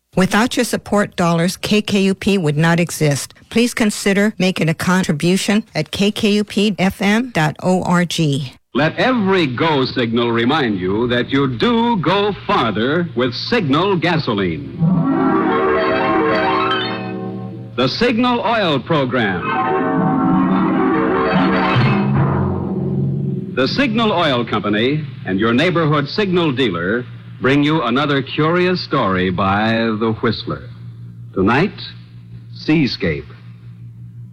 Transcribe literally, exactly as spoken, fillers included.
Without your support dollars, K K U P would not exist. Please consider making a contribution at k k u p f m dot org. Let every go signal remind you that you do go farther with Signal gasoline. The Signal Oil Program. The Signal Oil Company and your neighborhood Signal dealer bring you another curious story by The Whistler. Tonight, Seascape.